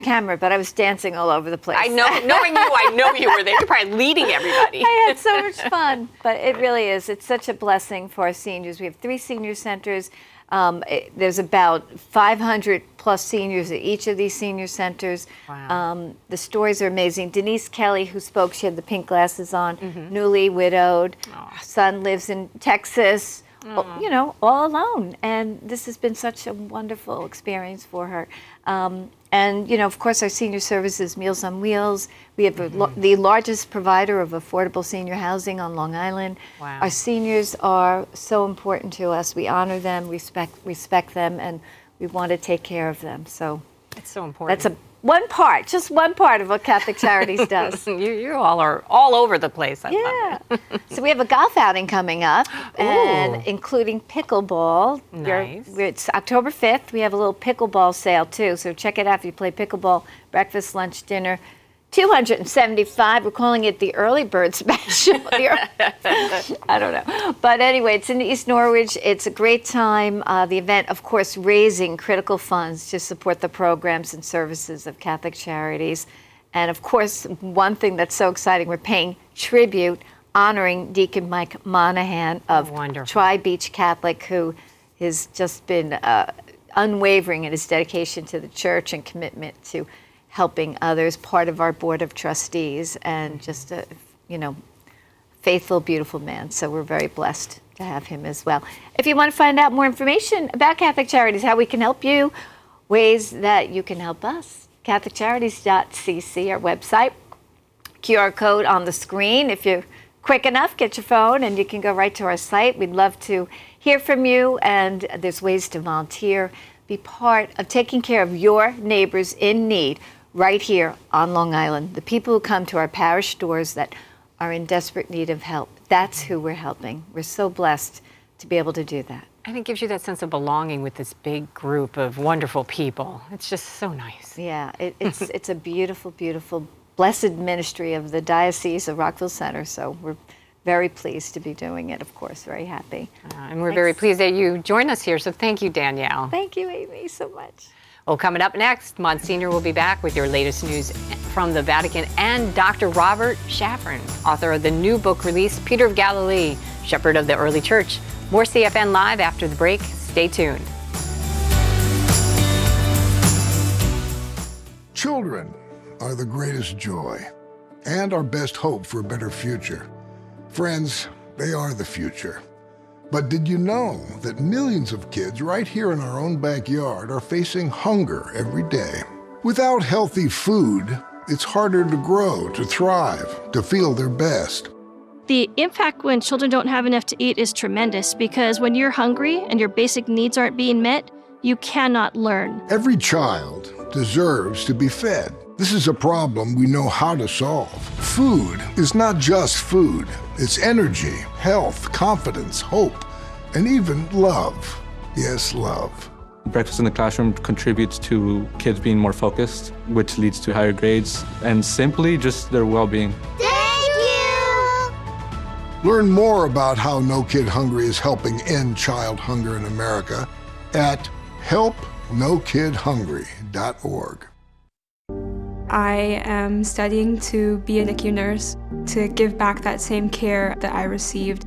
camera, but I was dancing all over the place. I know, knowing you, I know you were there. You're probably leading everybody. I had so much fun, but it really is. It's such a blessing for our seniors. We have 3 senior centers. There's about 500 plus seniors at each of these senior centers. Wow. The stories are amazing. Denise Kelly, who spoke, she had the pink glasses on, newly widowed. Her son lives in Texas, you know, all alone. And this has been such a wonderful experience for her. And, you know, of course, our senior services, Meals on Wheels. We have the largest provider of affordable senior housing on Long Island. Wow. Our seniors are so important to us. We honor them, respect them, and we want to take care of them. So it's so important. That's just one part of what Catholic Charities does. You all are all over the place. I love it. So we have a golf outing coming up, and including pickleball. Nice. It's October 5th. We have a little pickleball sale too. So check it out if you play pickleball. Breakfast, lunch, dinner. $275. We're calling it the early bird special. I don't know. But anyway, it's in East Norwich. It's a great time. The event, of course, raising critical funds to support the programs and services of Catholic Charities. And of course, one thing that's so exciting, we're paying tribute, honoring Deacon Mike Monahan of Tri-Beach Catholic, who has just been unwavering in his dedication to the church and commitment to helping others, part of our board of trustees, and just a, you know, faithful, beautiful man. So we're very blessed to have him as well. If you want to find out more information about Catholic Charities, how we can help you, ways that you can help us, CatholicCharities.cc, our website, QR code on the screen. If you're quick enough, get your phone and you can go right to our site. We'd love to hear from you, and there's ways to volunteer, be part of taking care of your neighbors in need right here on Long Island. The people who come to our parish doors that are in desperate need of help, that's who we're helping. We're so blessed to be able to do that. And it gives you that sense of belonging with this big group of wonderful people. It's just so nice. Yeah, it's a beautiful, beautiful, blessed ministry of the Diocese of Rockville Center. So we're very pleased to be doing it, of course, very happy. And we're very pleased that you joined us here. So thank you, Danielle. Thank you, Amy, so much. Well, coming up next, Monsignor will be back with your latest news from the Vatican, and Dr. Robert Shafran, author of the new book released, Peter of Galilee, Shepherd of the Early Church. More CFN Live after the break. Stay tuned. Children are the greatest joy and our best hope for a better future. Friends, they are the future. But did you know that millions of kids right here in our own backyard are facing hunger every day? Without healthy food, it's harder to grow, to thrive, to feel their best. The impact when children don't have enough to eat is tremendous, because when you're hungry and your basic needs aren't being met, you cannot learn. Every child deserves to be fed. This is a problem we know how to solve. Food is not just food. It's energy, health, confidence, hope, and even love. Yes, love. Breakfast in the classroom contributes to kids being more focused, which leads to higher grades, and simply just their well-being. Thank you! Learn more about how No Kid Hungry is helping end child hunger in America at helpnokidhungry.org. I am studying to be a NICU nurse, to give back that same care that I received.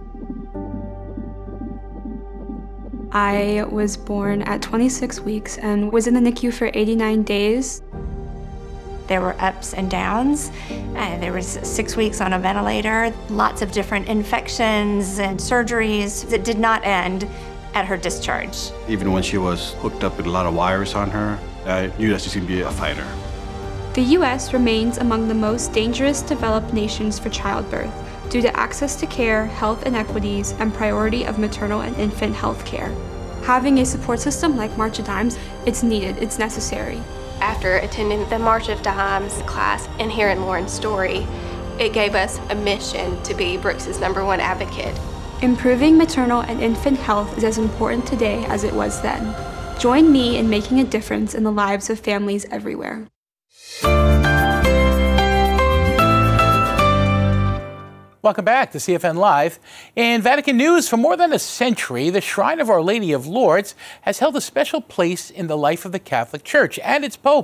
I was born at 26 weeks and was in the NICU for 89 days. There were ups and downs. There was 6 weeks on a ventilator, lots of different infections and surgeries that did not end at her discharge. Even when she was hooked up with a lot of wires on her, I knew that she was going to be a fighter. The U.S. remains among the most dangerous developed nations for childbirth due to access to care, health inequities, and priority of maternal and infant health care. Having a support system like March of Dimes, it's needed, it's necessary. After attending the March of Dimes class and hearing Lauren's story, it gave us a mission to be Brooks's #1 advocate. Improving maternal and infant health is as important today as it was then. Join me in making a difference in the lives of families everywhere. Welcome back to CFN Live. In Vatican news, for more than a century, the Shrine of Our Lady of Lourdes has held a special place in the life of the Catholic Church and its Pope.